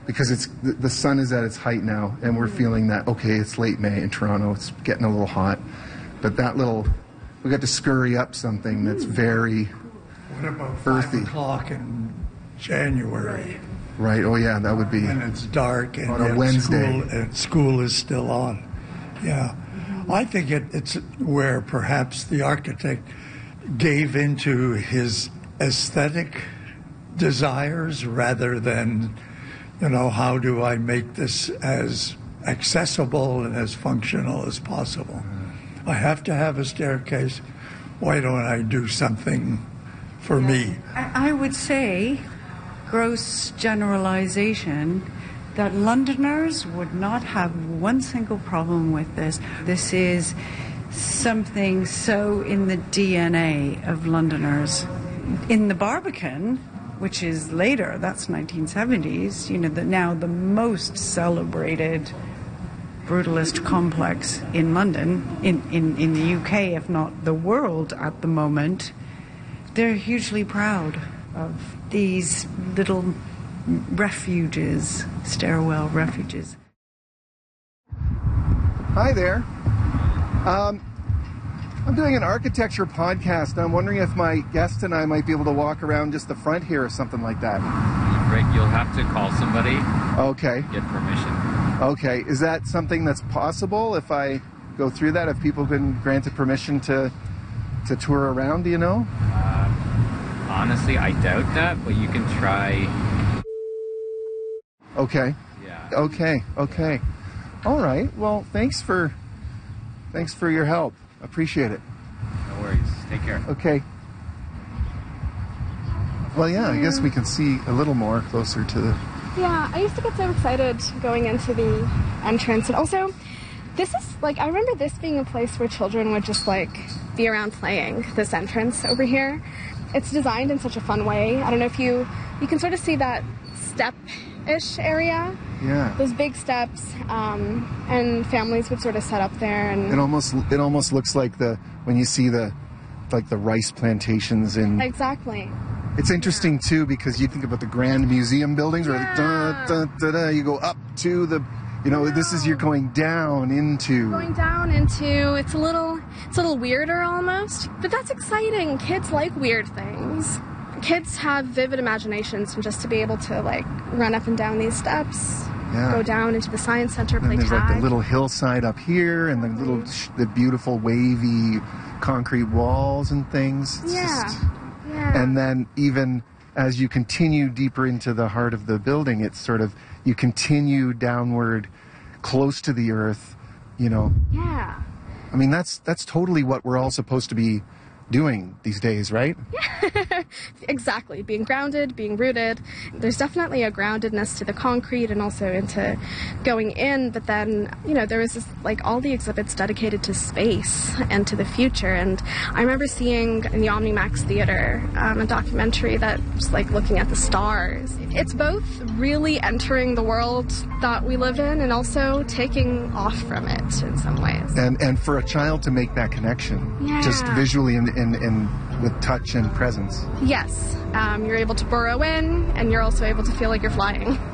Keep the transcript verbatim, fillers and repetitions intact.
because it's the, the sun is at its height now, and we're feeling that, okay, it's late May in Toronto, it's getting a little hot, but that little, we got to scurry up something that's very What about earthy. five o'clock in January? Right, oh yeah, that would be when it's dark and on a yet Wednesday. School, and school is still on. Yeah. I think it, it's where perhaps the architect gave into his aesthetic desires rather than, you know, how do I make this as accessible and as functional as possible? I have to have a staircase. Why don't I do something for me? I, I would say, gross generalization, that Londoners would not have one single problem with this. This is something so in the D N A of Londoners. In the Barbican, which is later, that's nineteen seventies, you know, the, now the most celebrated brutalist complex in London, in, in, in the U K, if not the world at the moment, they're hugely proud of these little refuges, stairwell refuges. Hi there. Um, I'm doing an architecture podcast, and I'm wondering if my guest and I might be able to walk around just the front here or something like that. Rick, you'll have to call somebody. Okay. Get permission. Okay. Is that something that's possible if I go through that? Have people been granted permission to to tour around, do you know? Uh, honestly, I doubt that, but you can try. Okay. Yeah. Okay. Okay. All right. Well, thanks for thanks for your help. Appreciate it. No worries. Take care. Okay. Well, yeah, I guess we can see a little more closer to the... Yeah, I used to get so excited going into the entrance. And also, this is, like, I remember this being a place where children would just, like, be around playing, this entrance over here. It's designed in such a fun way. I don't know if you... You can sort of see that step-ish area. Yeah. Those big steps, um, and families would sort of set up there. And It almost it almost looks like the when you see the like the rice plantations in. Exactly. It's interesting Yeah. too because you think about the Grand Museum buildings where Yeah. da, da, da, da, you go up to the, you know, this is you're going down into. Going down into it's a little it's a little weirder almost, but that's exciting. Kids like weird things. Kids have vivid imaginations, and just to be able to like run up and down these steps, Yeah. go down into the science center, And play there's tag. like the little hillside up here, and the little sh- the beautiful wavy concrete walls and things. It's Yeah. just- yeah. And then even as you continue deeper into the heart of the building, it's sort of, you continue downward close to the earth, you know. yeah. I mean, that's that's totally what we're all supposed to be doing these days, right? Exactly. Being grounded, being rooted. There's definitely a groundedness to the concrete and also into going in, but then, you know, there was this, like, all the exhibits dedicated to space and to the future. And I remember seeing in the OmniMax Theater um, a documentary that was, like, looking at the stars. It's both really entering the world that we live in and also taking off from it in some ways. And and for a child to make that connection, Yeah. just visually and, and, and with touch and presence. Yes. Um, you're able to burrow in, and you're also able to feel like you're flying.